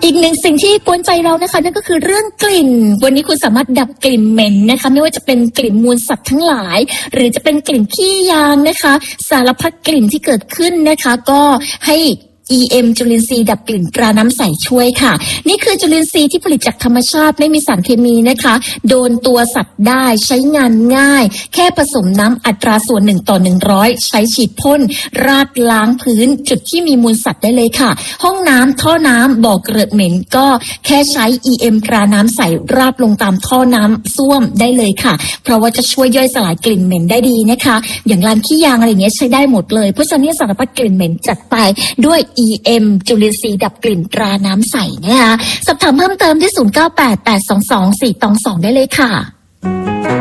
อีกหนึ่งสิ่งที่กวนใจเรานะคะนั่นก็คือเรื่องกลิ่นวันนี้คุณสามารถดับกลิ่นเหม็นนะคะไม่ว่าจะเป็นกลิ่นมูลสัตว์ทั้งหลายหรือจะเป็นกลิ่นขี้ยางนะคะสารพัดกลิ่นที่เกิดขึ้นนะคะก็ให้EM จุลินทรีย์ดับกลิ่นตราน้ำใสช่วยค่ะนี่คือจุลินทรีย์ที่ผลิตจากธรรมชาติไม่มีสารเคมีนะคะโดนตัวสัตว์ได้ใช้งานง่ายแค่ผสมน้ำอัตราส่วน1:100ใช้ฉีดพ่นราดล้างพื้นจุดที่มีมูลสัตว์ได้เลยค่ะห้องน้ำท่อน้ำบ่อเกลือเหม็นก็แค่ใช้ EM ตราน้ำใสราดลงตามท่อน้ำส้วมได้เลยค่ะเพราะว่าจะช่วยย่อยสลายกลิ่นเหม็นได้ดีนะคะอย่างลานขี้ยางอะไรเงี้ยใช้ได้หมดเลยเพราะฉะนั้นสารพัดกลิ่นเหม็นจัดไปด้วยEM จุลินทรีย์ดับกลิ่นตราน้ำใสนะคะสอบถามเพิ่มเติมที่0988224222ได้เลยค่ะ